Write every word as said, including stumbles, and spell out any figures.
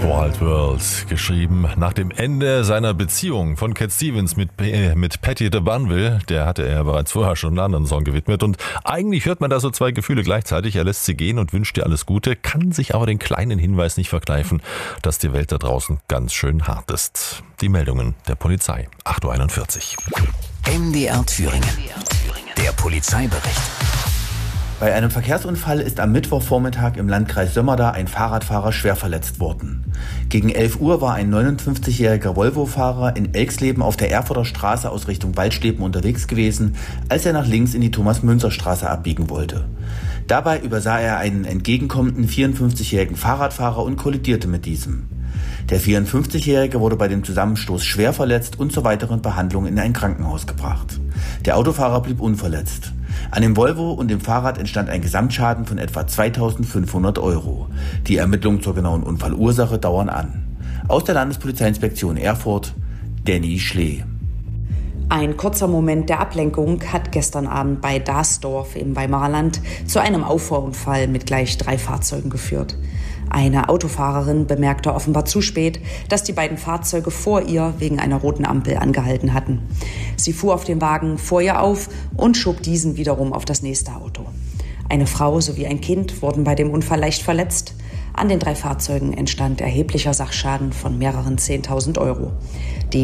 Wild World, geschrieben nach dem Ende seiner Beziehung von Cat Stevens mit, P- mit Patti de Banville. Der hatte er bereits vorher schon einen anderen Song gewidmet. Und eigentlich hört man da so zwei Gefühle gleichzeitig. Er lässt sie gehen und wünscht ihr alles Gute, kann sich aber den kleinen Hinweis nicht verkneifen, dass die Welt da draußen ganz schön hart ist. Die Meldungen der Polizei, acht Uhr einundvierzig. M D R Thüringen. Der Polizeibericht. Bei einem Verkehrsunfall ist am Mittwochvormittag im Landkreis Sömmerda ein Fahrradfahrer schwer verletzt worden. Gegen elf Uhr war ein neunundfünfzigjähriger Volvo-Fahrer in Elxleben auf der Erfurter Straße aus Richtung Waldstäben unterwegs gewesen, als er nach links in die Thomas-Münzer-Straße abbiegen wollte. Dabei übersah er einen entgegenkommenden vierundfünfzigjährigen Fahrradfahrer und kollidierte mit diesem. Der vierundfünfzigjährige wurde bei dem Zusammenstoß schwer verletzt und zur weiteren Behandlung in ein Krankenhaus gebracht. Der Autofahrer blieb unverletzt. An dem Volvo und dem Fahrrad entstand ein Gesamtschaden von etwa zweitausendfünfhundert Euro. Die Ermittlungen zur genauen Unfallursache dauern an. Aus der Landespolizeiinspektion Erfurt, Danny Schlee. Ein kurzer Moment der Ablenkung hat gestern Abend bei Dasdorf im Weimarer Land zu einem Auffahrunfall mit gleich drei Fahrzeugen geführt. Eine Autofahrerin bemerkte offenbar zu spät, dass die beiden Fahrzeuge vor ihr wegen einer roten Ampel angehalten hatten. Sie fuhr auf den Wagen vor ihr auf und schob diesen wiederum auf das nächste Auto. Eine Frau sowie ein Kind wurden bei dem Unfall leicht verletzt. An den drei Fahrzeugen entstand erheblicher Sachschaden von mehreren zehntausend Euro. Die